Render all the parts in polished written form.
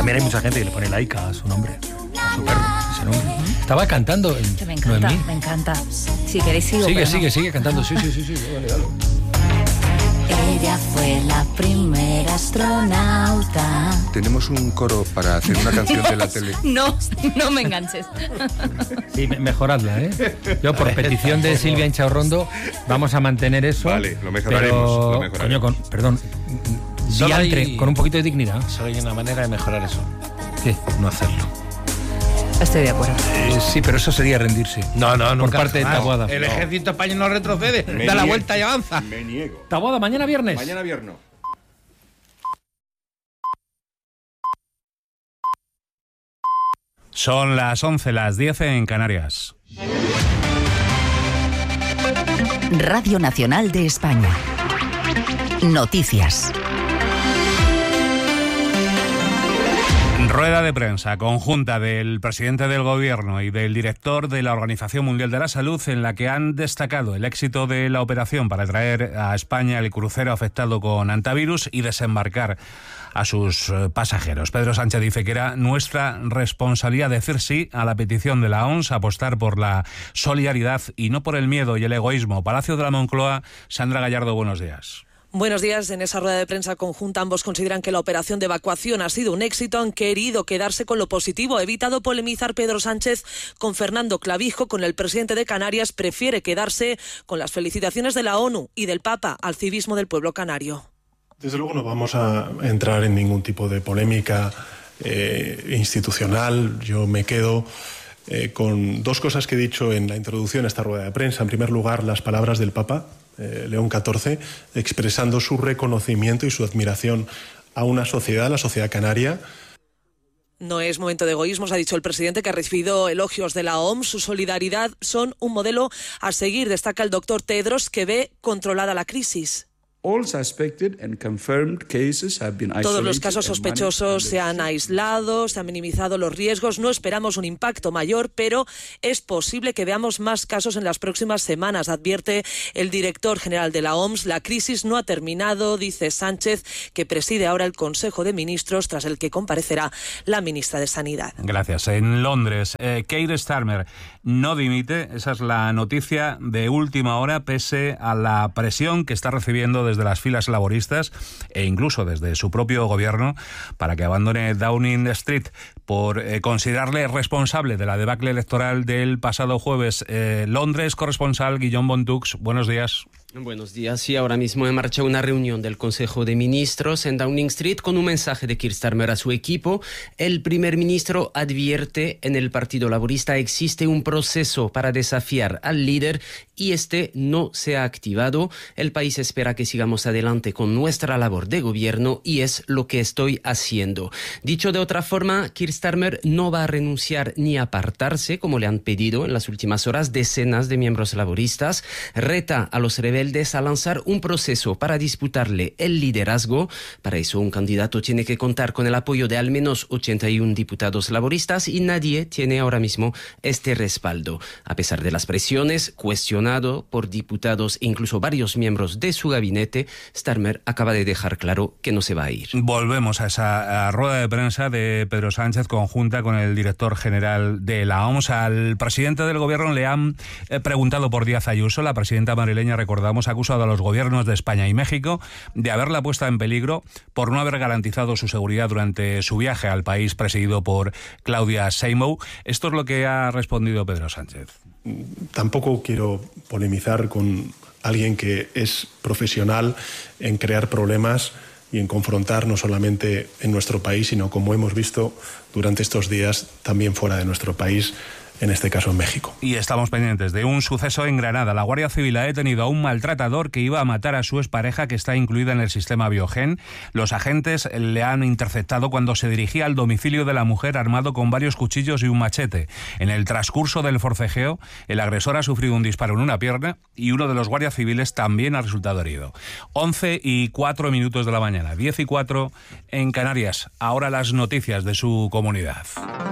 También hay mucha gente que le pone Laika a su nombre, a su perro, ese nombre. Estaba cantando en Me encanta, Noemí. me encanta. Si queréis sigo, pero no. Sigue cantando. Sí. Dale. Ella fue la primera astronauta. Tenemos un coro para hacer una canción de la tele. No me enganches. Sí, mejoradla, ¿eh? Yo, por petición de Silvia Inchaurrondo, vamos a mantener eso. Vale, lo mejoraremos. Pero, coño, perdón, diantre, con un poquito de dignidad. Solo hay una manera de mejorar eso. ¿Qué? No hacerlo. Estoy de acuerdo. Sí, pero eso sería rendirse. No, Por parte de Taboada. El ejército español no retrocede, da la vuelta y avanza. Me niego. Taboada, mañana viernes. Mañana viernes. Son las 11, las 10 en Canarias. Radio Nacional de España. Noticias. Rueda de prensa conjunta del presidente del Gobierno y del director de la Organización Mundial de la Salud, en la que han destacado el éxito de la operación para traer a España el crucero afectado con hantavirus y desembarcar a sus pasajeros. Pedro Sánchez dice que era nuestra responsabilidad decir sí a la petición de la OMS, apostar por la solidaridad y no por el miedo y el egoísmo. Palacio de la Moncloa, Sandra Gallardo, buenos días. Buenos días. En esa rueda de prensa conjunta ambos consideran que la operación de evacuación ha sido un éxito. Han querido quedarse con lo positivo. Ha evitado polemizar Pedro Sánchez con Fernando Clavijo, con el presidente de Canarias. Prefiere quedarse con las felicitaciones de la ONU y del Papa al civismo del pueblo canario. Desde luego no vamos a entrar en ningún tipo de polémica institucional. Yo me quedo con dos cosas que he dicho en la introducción a esta rueda de prensa. En primer lugar, las palabras del Papa León XIV, expresando su reconocimiento y su admiración a una sociedad, la sociedad canaria. No es momento de egoísmos, ha dicho el presidente, que ha recibido elogios de la OMS. Su solidaridad son un modelo a seguir, destaca el doctor Tedros, que ve controlada la crisis. Todos los casos sospechosos se han aislado, se han minimizado los riesgos. No esperamos un impacto mayor, pero es posible que veamos más casos en las próximas semanas, advierte el director general de la OMS. La crisis no ha terminado, dice Sánchez, que preside ahora el Consejo de Ministros, tras el que comparecerá la ministra de Sanidad. Gracias. En Londres, Keir Starmer no dimite. Esa es la noticia de última hora, pese a la presión que está recibiendo desde las filas laboristas e incluso desde su propio gobierno para que abandone Downing Street por considerarle responsable de la debacle electoral del pasado jueves. Londres, corresponsal Guillaume Bontux, buenos días. Buenos días. Sí, ahora mismo en marcha una reunión del Consejo de Ministros en Downing Street con un mensaje de Keir Starmer a su equipo. El primer ministro advierte: en el Partido Laborista existe un proceso para desafiar al líder y este no se ha activado. El país espera que sigamos adelante con nuestra labor de gobierno y es lo que estoy haciendo. Dicho de otra forma, Keir Starmer no va a renunciar ni apartarse, como le han pedido en las últimas horas decenas de miembros laboristas. Reta a los rebeldes a lanzar un proceso para disputarle el liderazgo. Para eso, un candidato tiene que contar con el apoyo de al menos 81 diputados laboristas y nadie tiene ahora mismo este respaldo. A pesar de las presiones, cuestionado por diputados e incluso varios miembros de su gabinete, Starmer acaba de dejar claro que no se va a ir. Volvemos a esa rueda de prensa de Pedro Sánchez conjunta con el director general de la OMS. Al presidente del gobierno le han preguntado por Díaz Ayuso. La presidenta madrileña, recordamos, ha acusado a los gobiernos de España y México de haberla puesta en peligro por no haber garantizado su seguridad durante su viaje al país presidido por Claudia Sheinbaum. Esto es lo que ha respondido Pedro Sánchez. Tampoco quiero polemizar con alguien que es profesional en crear problemas y en confrontar no solamente en nuestro país, sino, como hemos visto durante estos días, también fuera de nuestro país, en este caso en México. Y estamos pendientes de un suceso en Granada. La Guardia Civil ha detenido a un maltratador que iba a matar a su expareja, que está incluida en el sistema Biogen. Los agentes le han interceptado cuando se dirigía al domicilio de la mujer armado con varios cuchillos y un machete. En el transcurso del forcejeo, el agresor ha sufrido un disparo en una pierna y uno de los guardias civiles también ha resultado herido. 11:04 de la mañana, 10:04 en Canarias. Ahora las noticias de su comunidad.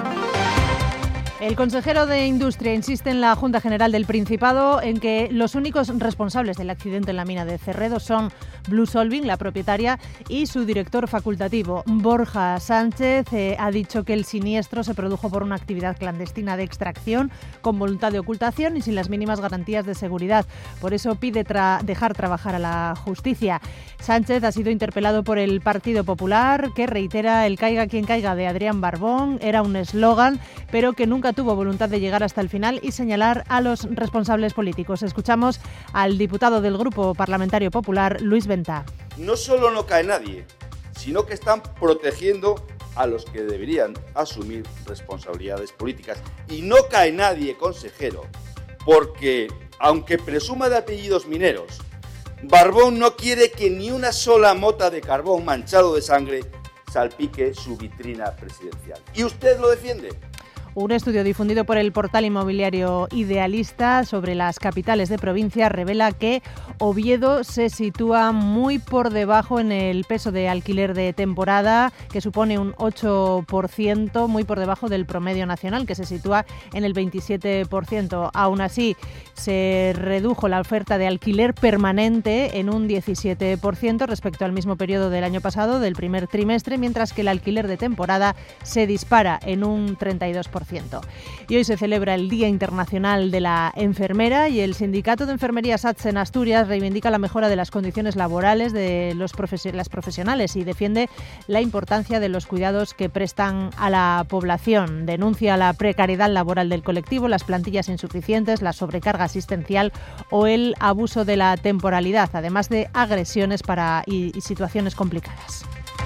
El consejero de Industria insiste en la Junta General del Principado en que los únicos responsables del accidente en la mina de Cerredo son Blue Solving, la propietaria, y su director facultativo, Borja Sánchez, ha dicho que el siniestro se produjo por una actividad clandestina de extracción con voluntad de ocultación y sin las mínimas garantías de seguridad. Por eso pide dejar trabajar a la justicia. Sánchez ha sido interpelado por el Partido Popular, que reitera el caiga quien caiga de Adrián Barbón. Era un eslogan, pero que nunca tuvo voluntad de llegar hasta el final y señalar a los responsables políticos. Escuchamos al diputado del Grupo Parlamentario Popular, Luis Ventá. No solo no cae nadie, sino que están protegiendo a los que deberían asumir responsabilidades políticas. Y no cae nadie, consejero, porque, aunque presuma de apellidos mineros, Barbón no quiere que ni una sola mota de carbón manchado de sangre salpique su vitrina presidencial. ¿Y usted lo defiende? Un estudio difundido por el portal inmobiliario Idealista sobre las capitales de provincia revela que Oviedo se sitúa muy por debajo en el peso de alquiler de temporada, que supone un 8%, muy por debajo del promedio nacional, que se sitúa en el 27%. Aún así, se redujo la oferta de alquiler permanente en un 17% respecto al mismo periodo del año pasado, del primer trimestre, mientras que el alquiler de temporada se dispara en un 32%. Y hoy se celebra el Día Internacional de la Enfermera y el Sindicato de Enfermería SATS en Asturias reivindica la mejora de las condiciones laborales de las profesionales y defiende la importancia de los cuidados que prestan a la población. Denuncia la precariedad laboral del colectivo, las plantillas insuficientes, la sobrecarga asistencial o el abuso de la temporalidad, además de agresiones y situaciones complicadas.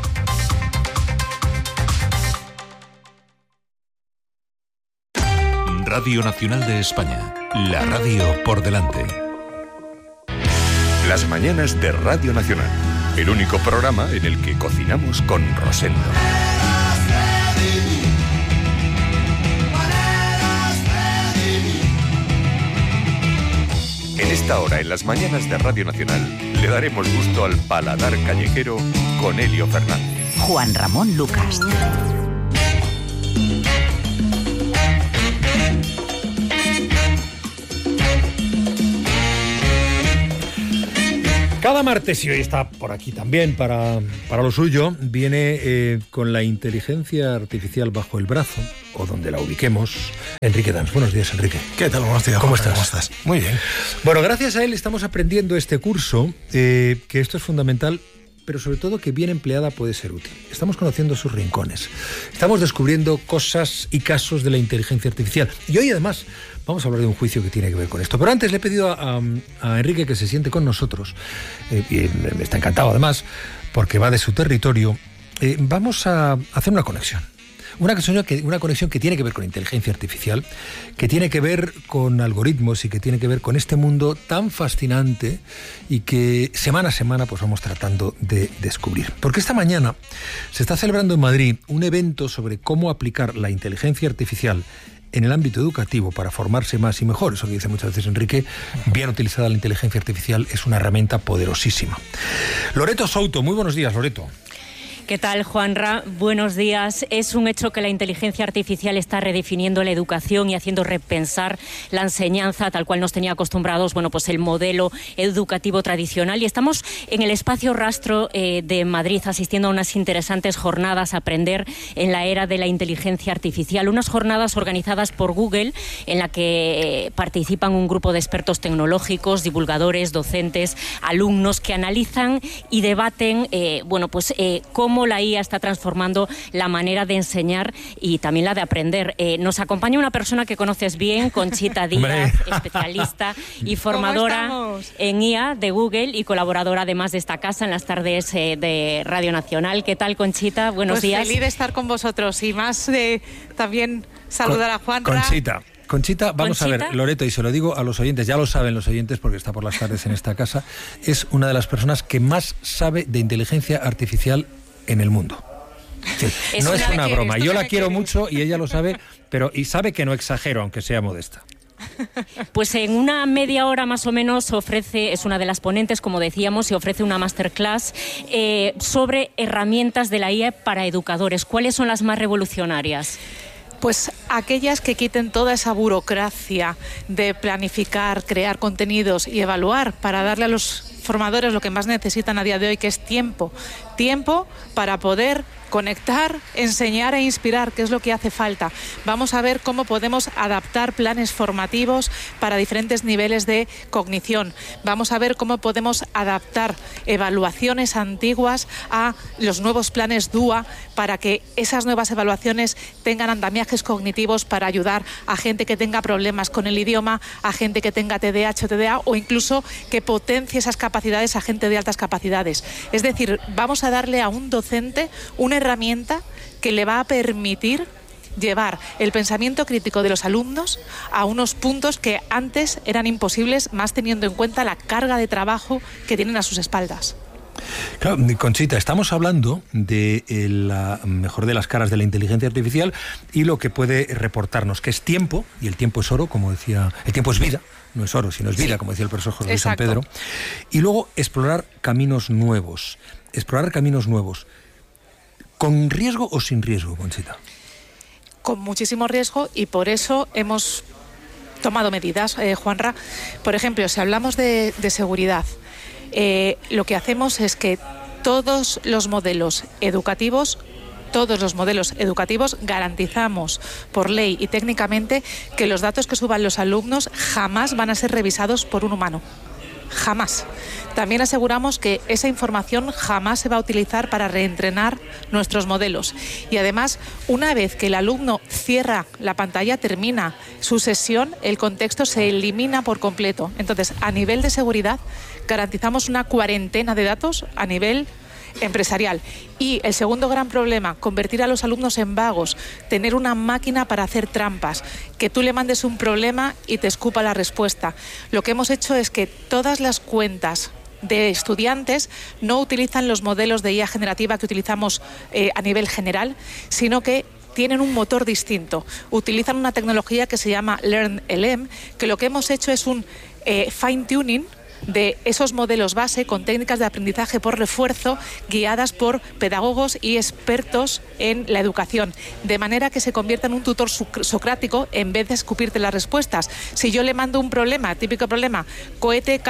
Radio Nacional de España, la radio por delante. Las mañanas de Radio Nacional, el único programa en el que cocinamos con Rosendo. En esta hora, en las mañanas de Radio Nacional, le daremos gusto al paladar callejero con Elio Fernández. Juan Ramón Lucas. Cada martes, y hoy está por aquí también para lo suyo, viene con la inteligencia artificial bajo el brazo, o donde la ubiquemos, Enrique Dans. Buenos días, Enrique. ¿Qué tal? Buenos días. ¿Cómo estás? ¿Cómo estás? Muy bien. Bueno, gracias a él estamos aprendiendo este curso, que esto es fundamental, pero sobre todo que bien empleada puede ser útil. Estamos conociendo sus rincones. Estamos descubriendo cosas y casos de la inteligencia artificial. Y hoy, además, vamos a hablar de un juicio que tiene que ver con esto. Pero antes le he pedido a Enrique que se siente con nosotros, y está encantado además, porque va de su territorio. Vamos a hacer una conexión. Una conexión que tiene que ver con inteligencia artificial, que tiene que ver con algoritmos y que tiene que ver con este mundo tan fascinante y que semana a semana pues vamos tratando de descubrir. Porque esta mañana se está celebrando en Madrid un evento sobre cómo aplicar la inteligencia artificial en el ámbito educativo para formarse más y mejor. Eso que dice muchas veces Enrique, bien utilizada la inteligencia artificial es una herramienta poderosísima. Loreto Souto, muy buenos días, Loreto. ¿Qué tal, Juanra? Buenos días. Es un hecho que la inteligencia artificial está redefiniendo la educación y haciendo repensar la enseñanza tal cual nos tenía acostumbrados, pues el modelo educativo tradicional. Y estamos en el espacio Rastro de Madrid asistiendo a unas interesantes jornadas a aprender en la era de la inteligencia artificial. Unas jornadas organizadas por Google en la que participan un grupo de expertos tecnológicos, divulgadores, docentes, alumnos que analizan y debaten, cómo la IA está transformando la manera de enseñar y también la de aprender. Nos acompaña una persona que conoces bien, Conchita Díaz, especialista y formadora en IA de Google y colaboradora además de esta casa en las tardes de Radio Nacional. ¿Qué tal, Conchita? Buenos días. Feliz de estar con vosotros y más de también saludar a Juanra. Conchita, vamos a ver, Loreto, y se lo digo a los oyentes, ya lo saben los oyentes porque está por las tardes en esta casa, es una de las personas que más sabe de inteligencia artificial en el mundo. Sí, no es una broma. Yo la quiero mucho y ella lo sabe, y sabe que no exagero, aunque sea modesta. Pues en una media hora más o menos es una de las ponentes, como decíamos, y ofrece una masterclass sobre herramientas de la IA para educadores. ¿Cuáles son las más revolucionarias? Pues aquellas que quiten toda esa burocracia de planificar, crear contenidos y evaluar para darle a los formadores lo que más necesitan a día de hoy, que es tiempo. Tiempo para poder conectar, enseñar e inspirar, que es lo que hace falta. Vamos a ver cómo podemos adaptar planes formativos para diferentes niveles de cognición. Vamos a ver cómo podemos adaptar evaluaciones antiguas a los nuevos planes DUA para que esas nuevas evaluaciones tengan andamiajes cognitivos para ayudar a gente que tenga problemas con el idioma, a gente que tenga TDAH o TDA, o incluso que potencie esas capacidades a gente de altas capacidades. Es decir, vamos a darle a un docente una herramienta que le va a permitir llevar el pensamiento crítico de los alumnos a unos puntos que antes eran imposibles, más teniendo en cuenta la carga de trabajo que tienen a sus espaldas. Claro, Conchita, estamos hablando de la mejor de las caras de la inteligencia artificial y lo que puede reportarnos, que es tiempo, y el tiempo es oro, como decía, el tiempo es vida, no es oro, sino es vida, como decía el profesor José Luis San Pedro, y luego explorar caminos nuevos. ¿Con riesgo o sin riesgo, Conchita? Con muchísimo riesgo, y por eso hemos tomado medidas, Juanra. Por ejemplo, si hablamos de seguridad, lo que hacemos es que todos los modelos educativos garantizamos por ley y técnicamente que los datos que suban los alumnos jamás van a ser revisados por un humano. Jamás. También aseguramos que esa información jamás se va a utilizar para reentrenar nuestros modelos. Y además, una vez que el alumno cierra la pantalla, termina su sesión, el contexto se elimina por completo. Entonces, a nivel de seguridad, garantizamos una cuarentena de datos a nivel empresarial. Y el segundo gran problema, convertir a los alumnos en vagos, tener una máquina para hacer trampas, que tú le mandes un problema y te escupa la respuesta. Lo que hemos hecho es que todas las cuentas de estudiantes no utilizan los modelos de IA generativa que utilizamos a nivel general, sino que tienen un motor distinto. Utilizan una tecnología que se llama LearnLM, que lo que hemos hecho es un fine-tuning de esos modelos base con técnicas de aprendizaje por refuerzo guiadas por pedagogos y expertos en la educación, de manera que se convierta en un tutor socrático en vez de escupirte las respuestas. Si yo le mando un problema, típico problema, cohete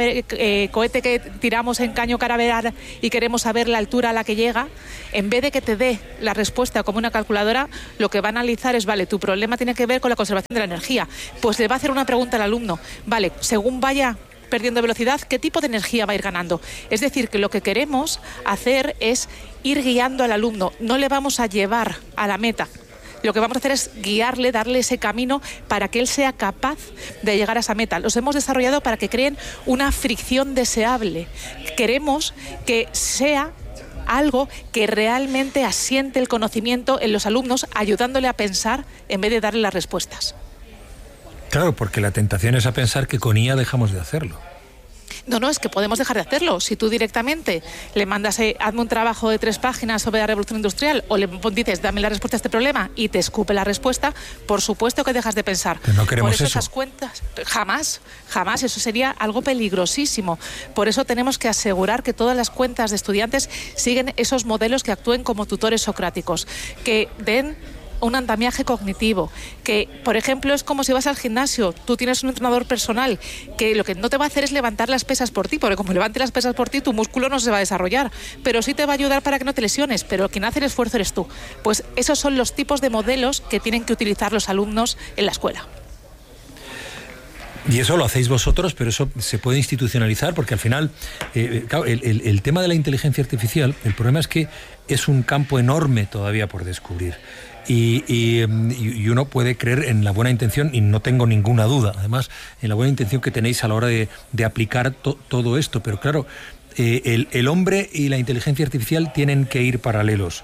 que tiramos en caño caravelar y queremos saber la altura a la que llega, en vez de que te dé la respuesta como una calculadora, lo que va a analizar es, vale, tu problema tiene que ver con la conservación de la energía. Pues le va a hacer una pregunta al alumno, vale, según vaya perdiendo velocidad, ¿qué tipo de energía va a ir ganando? Es decir, que lo que queremos hacer es ir guiando al alumno, no le vamos a llevar a la meta. Lo que vamos a hacer es guiarle, darle ese camino para que él sea capaz de llegar a esa meta. Los hemos desarrollado para que creen una fricción deseable. Queremos que sea algo que realmente asiente el conocimiento en los alumnos, ayudándole a pensar en vez de darle las respuestas. Claro, porque la tentación es a pensar que con IA dejamos de hacerlo. No, es que podemos dejar de hacerlo. Si tú directamente le mandas, hazme un trabajo de 3 páginas sobre la revolución industrial, o le dices, dame la respuesta a este problema, y te escupe la respuesta, por supuesto que dejas de pensar. Pero no queremos por eso. Esas cuentas, jamás, eso sería algo peligrosísimo. Por eso tenemos que asegurar que todas las cuentas de estudiantes siguen esos modelos que actúen como tutores socráticos, que den un andamiaje cognitivo, que por ejemplo es como si vas al gimnasio, tú tienes un entrenador personal que lo que no te va a hacer es levantar las pesas por ti, porque como levante las pesas por ti tu músculo no se va a desarrollar, pero sí te va a ayudar para que no te lesiones, pero quien hace el esfuerzo eres tú. Pues esos son los tipos de modelos que tienen que utilizar los alumnos en la escuela. Y eso lo hacéis vosotros, pero eso se puede institucionalizar, porque al final, claro, el tema de la inteligencia artificial, el problema es que es un campo enorme todavía por descubrir. Y uno puede creer en la buena intención, y no tengo ninguna duda, además, en la buena intención que tenéis a la hora de aplicar todo esto. Pero claro, el hombre y la inteligencia artificial tienen que ir paralelos.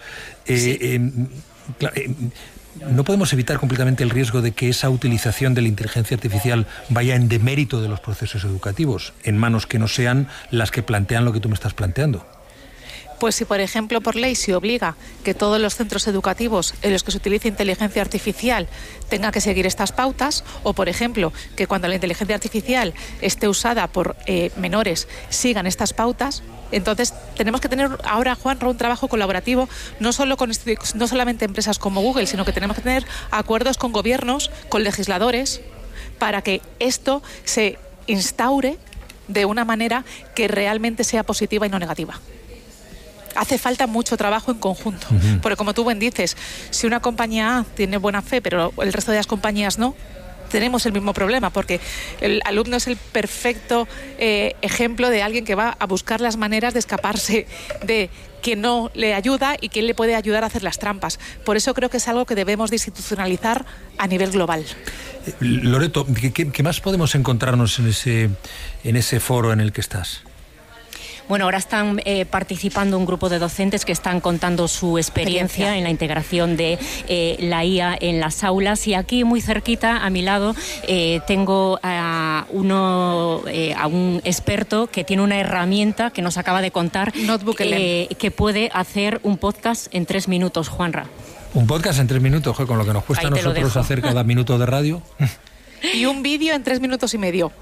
No podemos evitar completamente el riesgo de que esa utilización de la inteligencia artificial vaya en demérito de los procesos educativos, en manos que no sean las que plantean lo que tú me estás planteando. Pues si, por ejemplo, por ley se obliga que todos los centros educativos en los que se utilice inteligencia artificial tengan que seguir estas pautas, o, por ejemplo, que cuando la inteligencia artificial esté usada por menores sigan estas pautas, entonces tenemos que tener ahora, Juanra, un trabajo colaborativo, no solamente empresas como Google, sino que tenemos que tener acuerdos con gobiernos, con legisladores, para que esto se instaure de una manera que realmente sea positiva y no negativa. Hace falta mucho trabajo en conjunto, porque como tú bien dices, si una compañía A tiene buena fe, pero el resto de las compañías no, tenemos el mismo problema, porque el alumno es el perfecto ejemplo de alguien que va a buscar las maneras de escaparse de quien no le ayuda y quién le puede ayudar a hacer las trampas. Por eso creo que es algo que debemos de institucionalizar a nivel global. Loreto, ¿qué más podemos encontrarnos en ese foro en el que estás? Bueno, ahora están participando un grupo de docentes que están contando su experiencia en la integración de la IA en las aulas, y aquí muy cerquita a mi lado tengo a un experto que tiene una herramienta que nos acaba de contar que puede hacer un podcast en 3 minutos, Juanra. Un podcast en 3 minutos, con lo que nos cuesta a nosotros hacer cada minuto de radio. Y un vídeo en 3 minutos y medio.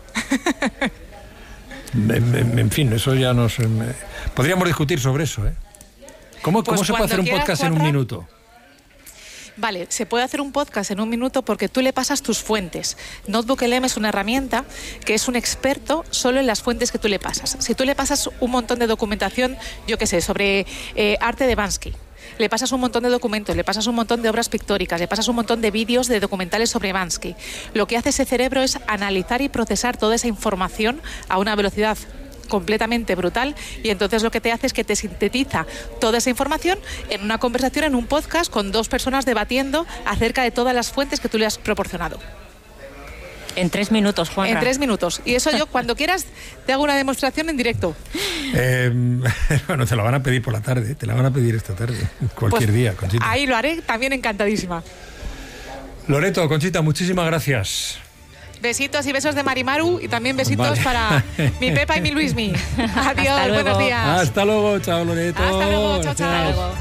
En fin, eso ya nos... podríamos discutir sobre eso, ¿eh? ¿Cómo se puede hacer un podcast en un minuto? Vale, se puede hacer un podcast en un minuto porque tú le pasas tus fuentes. NotebookLM es una herramienta que es un experto solo en las fuentes que tú le pasas. Si tú le pasas un montón de documentación, yo qué sé, sobre arte de Bansky, le pasas un montón de documentos, le pasas un montón de obras pictóricas, le pasas un montón de vídeos de documentales sobre Bansky. Lo que hace ese cerebro es analizar y procesar toda esa información a una velocidad completamente brutal, y entonces lo que te hace es que te sintetiza toda esa información en una conversación, en un podcast con 2 personas debatiendo acerca de todas las fuentes que tú le has proporcionado. En 3 minutos, Juan. En 3 minutos. Y eso yo, cuando quieras, te hago una demostración en directo. Bueno, te la van a pedir por la tarde, te la van a pedir esta tarde, cualquier día, Conchita. Ahí lo haré, también encantadísima. Loreto, Conchita, muchísimas gracias. Besitos y besos de Marimaru, y también besitos para mi Pepa y mi Luismi. Adiós, buenos días. Hasta luego, chao, Loreto. Hasta luego, chao, chao. Hasta luego.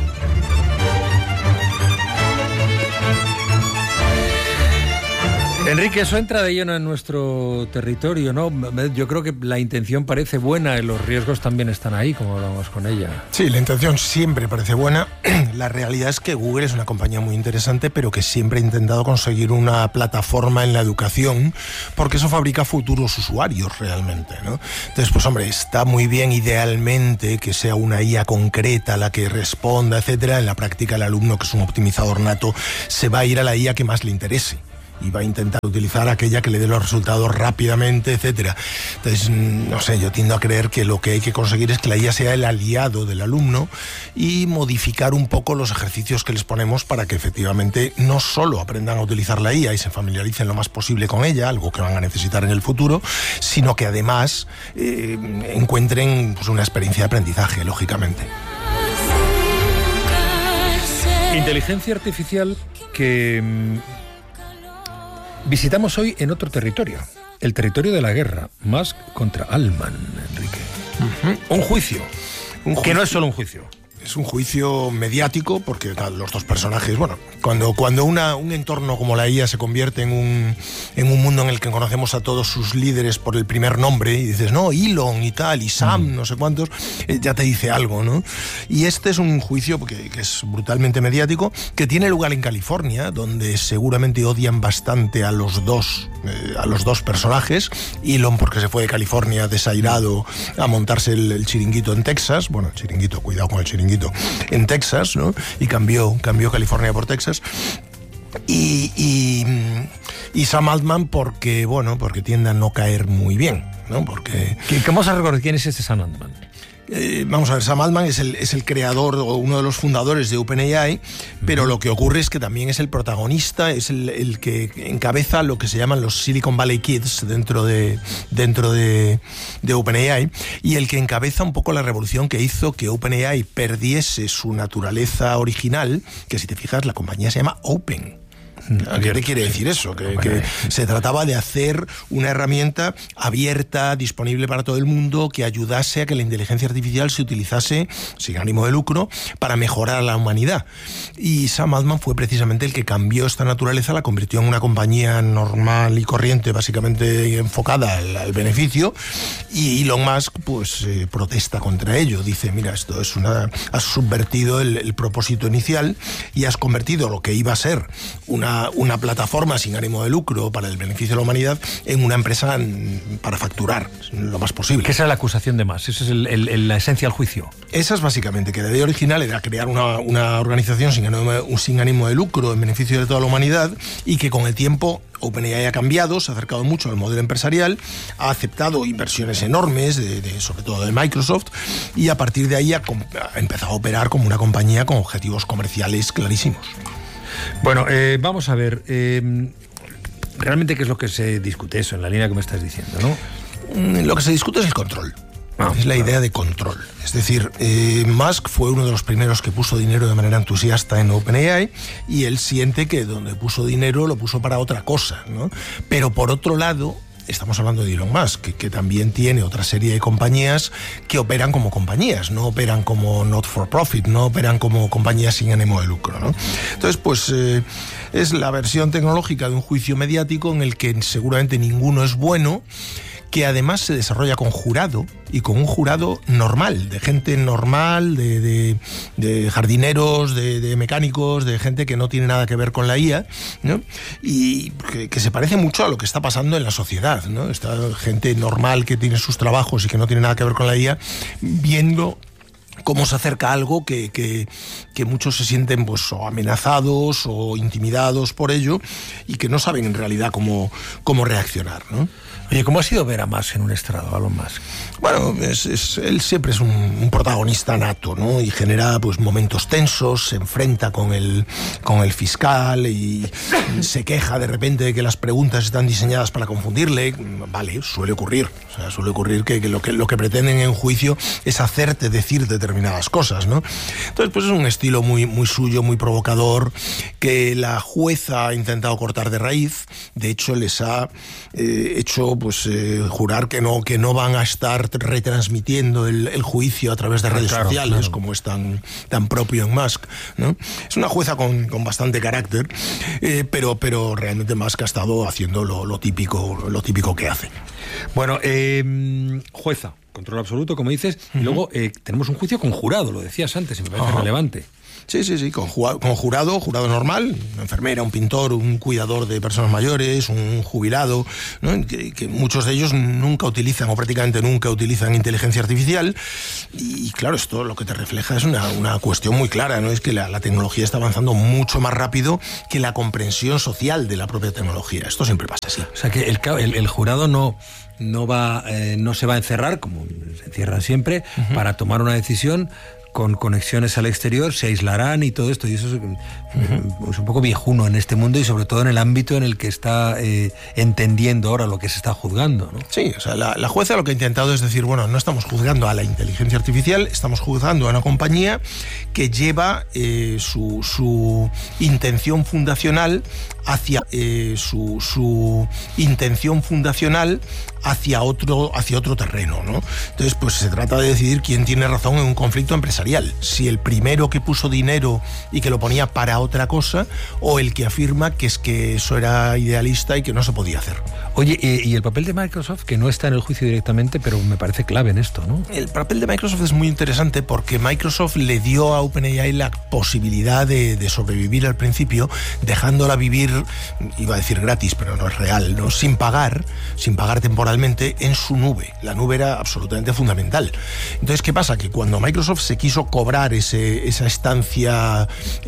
Enrique, eso entra de lleno en nuestro territorio, ¿no? Yo creo que la intención parece buena y los riesgos también están ahí, como hablamos con ella. Sí, la intención siempre parece buena. La realidad es que Google es una compañía muy interesante, pero que siempre ha intentado conseguir una plataforma en la educación, porque eso fabrica futuros usuarios realmente, ¿no? Entonces, pues hombre, está muy bien idealmente que sea una IA concreta la que responda, etcétera. En la práctica, el alumno, que es un optimizador nato, se va a ir a la IA que más le interese y va a intentar utilizar aquella que le dé los resultados rápidamente, etcétera. Entonces, no sé, yo tiendo a creer que lo que hay que conseguir es que la IA sea el aliado del alumno y modificar un poco los ejercicios que les ponemos para que efectivamente no solo aprendan a utilizar la IA y se familiaricen lo más posible con ella, algo que van a necesitar en el futuro, sino que además encuentren pues, una experiencia de aprendizaje, lógicamente. Inteligencia artificial que visitamos hoy en otro territorio, el territorio de la guerra, Musk contra Altman, Enrique. Un juicio, que no es solo un juicio. Es un juicio mediático porque los dos personajes, bueno, cuando un entorno como la IA se convierte en un mundo en el que conocemos a todos sus líderes por el primer nombre y dices, no, Elon y tal, y Sam, no sé cuántos, ya te dice algo, ¿no? Y este es un juicio que es brutalmente mediático, que tiene lugar en California, donde seguramente odian bastante a los dos personajes. Elon porque se fue de California desairado a montarse el chiringuito en Texas, bueno, el chiringuito, cuidado con el chiringuito, en Texas, ¿no? Y cambió California por Texas. Y Sam Altman porque tiende a no caer muy bien, ¿no? Porque... ¿Cómo se recuerda quién es este Sam Altman? Vamos a ver, Sam Altman es el creador o uno de los fundadores de OpenAI, pero lo que ocurre es que también es el protagonista, es el que encabeza lo que se llaman los Silicon Valley Kids dentro de OpenAI, y el que encabeza un poco la revolución que hizo que OpenAI perdiese su naturaleza original, que si te fijas la compañía se llama Open. ¿Qué te quiere decir eso? Que se trataba de hacer una herramienta abierta, disponible para todo el mundo, que ayudase a que la inteligencia artificial se utilizase, sin ánimo de lucro, para mejorar a la humanidad. Y Sam Altman fue precisamente el que cambió esta naturaleza, la convirtió en una compañía normal y corriente, básicamente enfocada al beneficio, y Elon Musk pues protesta contra ello. Dice, mira, esto es has subvertido el propósito inicial y has convertido lo que iba a ser una plataforma sin ánimo de lucro para el beneficio de la humanidad en una empresa para facturar lo más posible. ¿Qué es la acusación de Musk? Esa es la esencia del juicio. Esa es básicamente que la idea original era crear una organización sin ánimo de lucro en beneficio de toda la humanidad, y que con el tiempo OpenAI ha cambiado, se ha acercado mucho al modelo empresarial, ha aceptado inversiones enormes, sobre todo de Microsoft, y a partir de ahí ha empezado a operar como una compañía con objetivos comerciales clarísimos. Bueno, vamos a ver, realmente qué es lo que se discute, eso, en la línea que me estás diciendo, ¿no? Lo que se discute es el control. Es la idea de control. Es decir, Musk fue uno de los primeros que puso dinero de manera entusiasta en OpenAI, y él siente que donde puso dinero lo puso para otra cosa, ¿no? Pero por otro lado, estamos hablando de Elon Musk, que también tiene otra serie de compañías que operan como compañías, no operan como not for profit, no operan como compañías sin ánimo de lucro, ¿no? Entonces, pues es la versión tecnológica de un juicio mediático en el que seguramente ninguno es bueno, que además se desarrolla con jurado, y con un jurado normal, de gente normal, de jardineros, de mecánicos, de gente que no tiene nada que ver con la IA, ¿no? Y que se parece mucho a lo que está pasando en la sociedad, ¿no? Esta gente normal que tiene sus trabajos y que no tiene nada que ver con la IA, viendo cómo se acerca algo que muchos se sienten pues o amenazados o intimidados por ello, y que no saben en realidad cómo reaccionar, ¿no? Oye, ¿cómo ha sido ver a Musk en un estrado, a Elon Musk? Bueno, él siempre es un protagonista nato, ¿no? Y genera pues momentos tensos, se enfrenta con el fiscal y se queja de repente de que las preguntas están diseñadas para confundirle. Vale, suele ocurrir. O sea, suele ocurrir que lo que pretenden en juicio es hacerte decir determinadas cosas, ¿no? Entonces, pues es un estilo muy, muy suyo, muy provocador, que la jueza ha intentado cortar de raíz. De hecho, les ha hecho jurar que no van a estar retransmitiendo el juicio a través de redes sociales, claro, como es tan propio en Musk, ¿no? Es una jueza con bastante carácter, pero realmente Musk ha estado haciendo lo típico que hace. Bueno, jueza, control absoluto, como dices, y luego tenemos un juicio con jurado, lo decías antes, y me parece relevante. Sí, con jurado normal, una enfermera, un pintor, un cuidador de personas mayores, un jubilado, ¿no? que muchos de ellos nunca utilizan, o prácticamente nunca utilizan inteligencia artificial, y claro, esto lo que te refleja es una cuestión muy clara, ¿no? Es que la tecnología está avanzando mucho más rápido que la comprensión social de la propia tecnología. Esto siempre pasa así. O sea que el jurado no se va a encerrar, como se encierran siempre, para tomar una decisión con conexiones al exterior, se aislarán y todo esto, y eso es un poco viejuno en este mundo, y sobre todo en el ámbito en el que está entendiendo ahora lo que se está juzgando, ¿no? Sí, o sea, la jueza lo que ha intentado es decir, bueno, no estamos juzgando a la inteligencia artificial, estamos juzgando a una compañía que lleva su intención fundacional hacia su intención fundacional hacia otro terreno, ¿no? Entonces, pues se trata de decidir quién tiene razón en un conflicto empresarial, si el primero que puso dinero y que lo ponía para otra cosa, o el que afirma que es que eso era idealista y que no se podía hacer. Oye, y el papel de Microsoft, que no está en el juicio directamente, pero me parece clave en esto, ¿no? El papel de Microsoft es muy interesante porque Microsoft le dio a OpenAI la posibilidad de sobrevivir al principio, dejándola vivir, iba a decir gratis, pero no es real, ¿no? Sin pagar temporalmente en su nube. La nube era absolutamente fundamental. Entonces, ¿qué pasa? Que cuando Microsoft se quiso cobrar esa estancia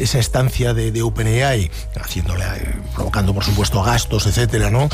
de OpenAI, provocando por supuesto gastos, etcétera, ¿no?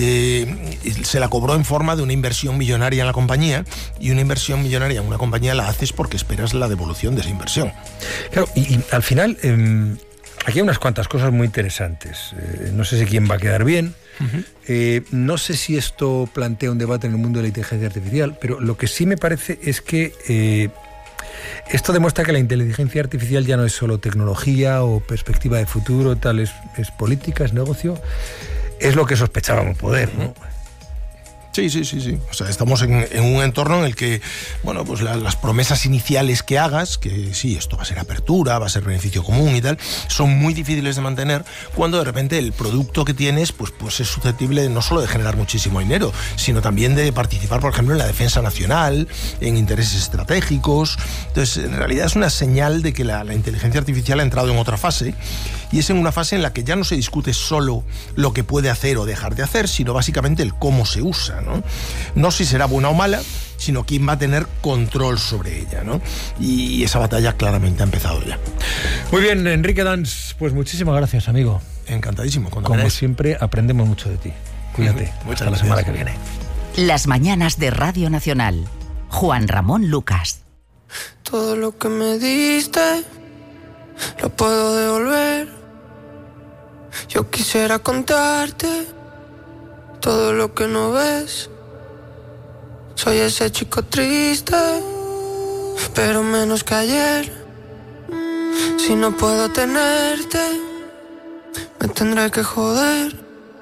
Se la cobró en forma de una inversión millonaria en la compañía, y una inversión millonaria en una compañía la haces porque esperas la devolución de esa inversión. Claro, y al final aquí hay unas cuantas cosas muy interesantes. No sé si quién va a quedar bien. No sé si esto plantea un debate en el mundo de la inteligencia artificial, pero lo que sí me parece es que Esto demuestra que la inteligencia artificial ya no es solo tecnología o perspectiva de futuro, tal, es política, es negocio, es lo que sospechábamos poder, ¿no? Sí. O sea, estamos en un entorno en el que, bueno, pues las promesas iniciales que hagas, que sí, esto va a ser apertura, va a ser beneficio común y tal, son muy difíciles de mantener cuando de repente el producto que tienes pues es susceptible no solo de generar muchísimo dinero, sino también de participar, por ejemplo, en la defensa nacional, en intereses estratégicos. Entonces, en realidad es una señal de que la inteligencia artificial ha entrado en otra fase, y es en una fase en la que ya no se discute solo lo que puede hacer o dejar de hacer, sino básicamente el cómo se usa, ¿no? No si será buena o mala, sino quién va a tener control sobre ella, ¿no? Y esa batalla claramente ha empezado ya. Muy bien, Enrique Dans, pues muchísimas gracias, amigo. Encantadísimo. Como siempre, aprendemos mucho de ti. Cuídate. Hasta la semana que viene. Las mañanas de Radio Nacional. Juan Ramón Lucas. Todo lo que me diste lo puedo devolver. Yo quisiera contarte todo lo que no ves. Soy ese chico triste, pero menos que ayer. Si no puedo tenerte, me tendré que joder.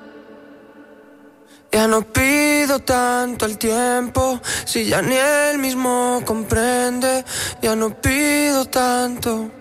Ya no pido tanto el tiempo, si ya ni él mismo comprende. Ya no pido tanto,